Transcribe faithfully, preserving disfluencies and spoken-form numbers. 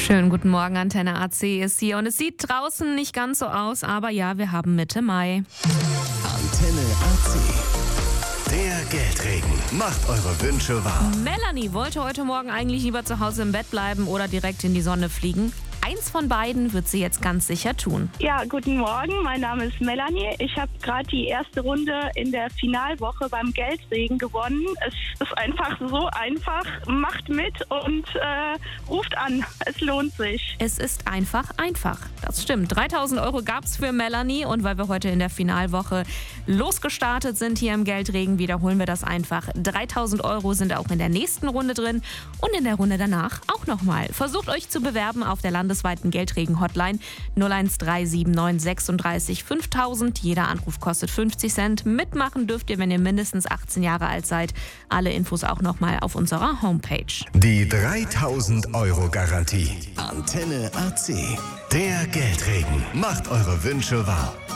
Schönen guten Morgen, Antenne A C ist hier und es sieht draußen nicht ganz so aus, aber ja, wir haben Mitte Mai. Antenne A C. Der Geldregen macht eure Wünsche wahr. Melanie wollte heute Morgen eigentlich lieber zu Hause im Bett bleiben oder direkt in die Sonne fliegen. Eins von beiden wird sie jetzt ganz sicher tun. Ja, guten Morgen, mein Name ist Melanie. Ich habe gerade die erste Runde in der Finalwoche beim Geldregen gewonnen. Es ist einfach so einfach. Macht mit und äh, ruft an. Es lohnt sich. Es ist einfach einfach. Das stimmt. dreitausend Euro gab es für Melanie und weil wir heute in der Finalwoche losgestartet sind hier im Geldregen, wiederholen wir das einfach. dreitausend Euro sind auch in der nächsten Runde drin und in der Runde danach auch nochmal. Versucht euch zu bewerben auf der Landesweiten Geldregen-Hotline null eins drei sieben neun sechsunddreißig fünftausend. Jeder Anruf kostet fünfzig Cent. Mitmachen dürft ihr, wenn ihr mindestens achtzehn Jahre alt seid. Alle Infos auch nochmal auf unserer Homepage. Die dreitausend Euro Garantie. Antenne A C. Der Geldregen macht eure Wünsche wahr.